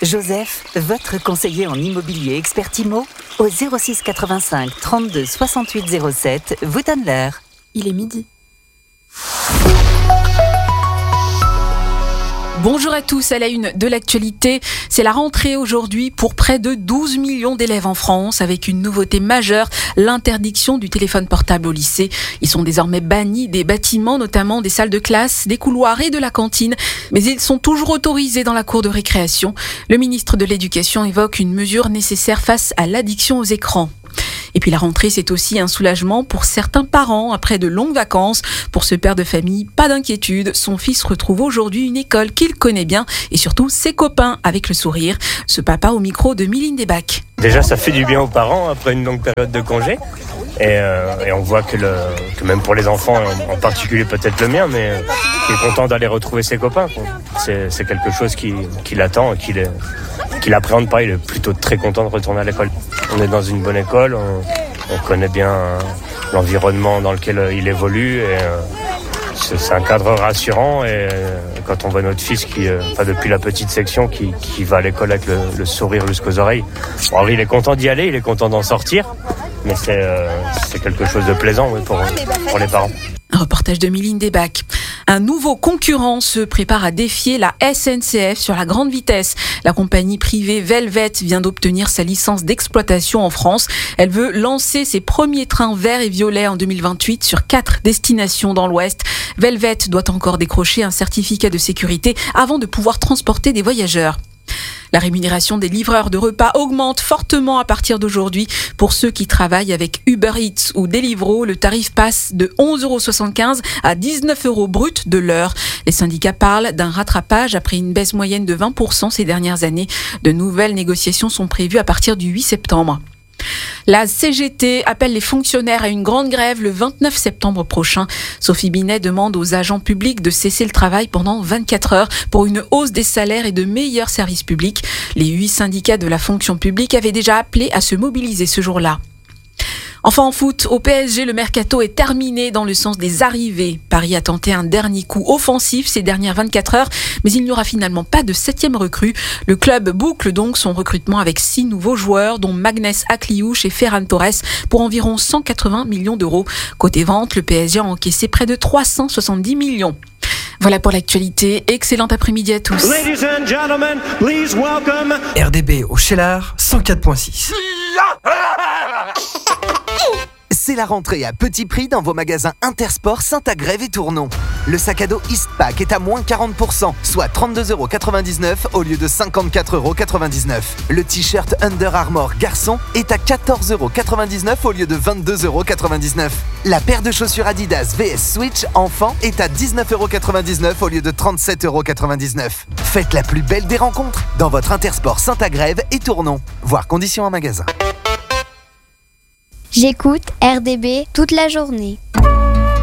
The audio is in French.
Joseph, votre conseiller en immobilier expert IMO, au 06 85 32 68 07, vous donne l'heure. Il est midi. Bonjour à tous, à la une de l'actualité. C'est la rentrée aujourd'hui pour près de 12 millions d'élèves en France, avec une nouveauté majeure, l'interdiction du téléphone portable au lycée. Ils sont désormais bannis des bâtiments, notamment des salles de classe, des couloirs et de la cantine. Mais ils sont toujours autorisés dans la cour de récréation. Le ministre de l'Éducation évoque une mesure nécessaire face à l'addiction aux écrans. Et puis la rentrée, c'est aussi un soulagement pour certains parents après de longues vacances. Pour ce père de famille, pas d'inquiétude. Son fils retrouve aujourd'hui une école qu'il connaît bien et surtout ses copains avec le sourire. Ce papa au micro de Mylène Desbacs. Déjà, ça fait du bien aux parents après une longue période de congé. Et on voit que même pour les enfants, en particulier peut-être le mien, mais il est content d'aller retrouver ses copains, quoi. C'est quelque chose qui l'attend et qu'il appréhende pas. Il est plutôt très content de retourner à l'école. On est dans une bonne école, on connaît bien l'environnement dans lequel il évolue. Et c'est un cadre rassurant. Et quand on voit notre fils depuis la petite section, qui va à l'école avec le sourire jusqu'aux oreilles, bon, il est content d'y aller, il est content d'en sortir. Mais c'est quelque chose de plaisant, oui, pour les parents. Un reportage de Mylène Desbacs. Un nouveau concurrent se prépare à défier la SNCF sur la grande vitesse. La compagnie privée Velvet vient d'obtenir sa licence d'exploitation en France. Elle veut lancer ses premiers trains verts et violets en 2028 sur 4 destinations dans l'Ouest. Velvet doit encore décrocher un certificat de sécurité avant de pouvoir transporter des voyageurs. La rémunération des livreurs de repas augmente fortement à partir d'aujourd'hui. Pour ceux qui travaillent avec Uber Eats ou Deliveroo, le tarif passe de 11,75 € à 19 € brut de l'heure. Les syndicats parlent d'un rattrapage après une baisse moyenne de 20% ces dernières années. De nouvelles négociations sont prévues à partir du 8 septembre. La CGT appelle les fonctionnaires à une grande grève le 29 septembre prochain. Sophie Binet demande aux agents publics de cesser le travail pendant 24 heures pour une hausse des salaires et de meilleurs services publics. Les 8 syndicats de la fonction publique avaient déjà appelé à se mobiliser ce jour-là. Enfin en foot, au PSG, le mercato est terminé dans le sens des arrivées. Paris a tenté un dernier coup offensif ces dernières 24 heures, mais il n'y aura finalement pas de 7e recrue. Le club boucle donc son recrutement avec 6 nouveaux joueurs, dont Magnès Akliouche et Ferran Torres, pour environ 180 millions d'euros. Côté vente, le PSG a encaissé près de 370 millions. Voilà pour l'actualité. Excellent après-midi à tous. Ladies and gentlemen, please welcome RDB au Cheylard 104.6. C'est la rentrée à petit prix dans vos magasins Intersport Saint-Agrève et Tournon. Le sac à dos Eastpak est à moins 40%, soit 32,99 € au lieu de 54,99 €. Le t-shirt Under Armour garçon est à 14,99 € au lieu de 22,99 €. La paire de chaussures Adidas VS Switch enfant est à 19,99 € au lieu de 37,99 €. Faites la plus belle des rencontres dans votre Intersport Saint-Agrève et Tournon. Voir conditions en magasin. J'écoute RDB toute la journée.